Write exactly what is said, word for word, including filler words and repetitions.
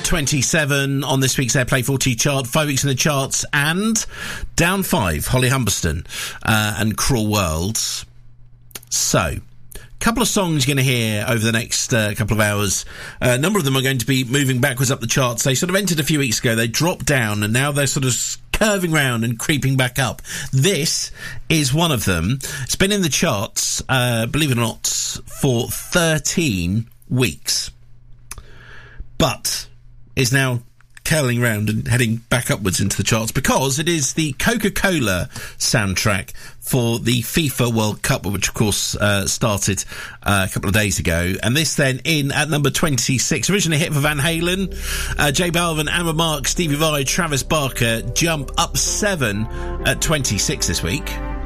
twenty-seven on this week's Airplay forty chart, five weeks in the charts, and down five, Holly Humberston uh, and Cruel Worlds. So, couple of songs you're going to hear over the next uh, couple of hours. Uh, a number of them are going to be moving backwards up the charts. They sort of entered a few weeks ago, they dropped down, and now they're sort of curving round and creeping back up. This is one of them. It's been in the charts, uh, believe it or not, for thirteen weeks. But is now curling round and heading back upwards into the charts because it is the Coca-Cola soundtrack for the FIFA World Cup, which of course uh, started uh, a couple of days ago. And this then in at number twenty-six, originally a hit for Van Halen, uh, J Balvin, Amber Mark, Stevie Vai, Travis Barker jump up seven at twenty-six this week.